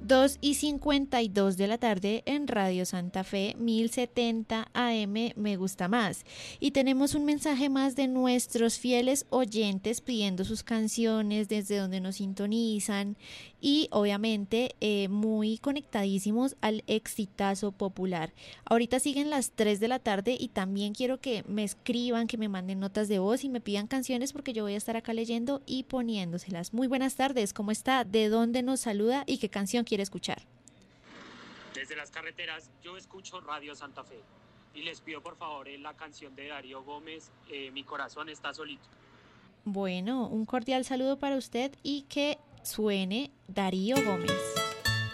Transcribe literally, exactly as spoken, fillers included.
dos y cincuenta y dos de la tarde en Radio Santa Fe mil setenta A M Me Gusta Más. Y tenemos un mensaje más de nuestros fieles oyentes pidiendo sus canciones, desde donde nos sintonizan y obviamente eh, muy conectadísimos al exitazo popular. Ahorita siguen las tres de la tarde y también quiero que me escriban, que me manden notas de voz y me pidan canciones porque yo voy a estar acá leyendo y poniéndoselas. Muy buenas tardes, ¿cómo está? ¿De dónde nos saluda y qué canción quiere escuchar? Desde las carreteras yo escucho Radio Santa Fe y les pido por favor eh, la canción de Darío Gómez, eh, Mi corazón está solito. Bueno, un cordial saludo para usted y que suene Darío Gómez.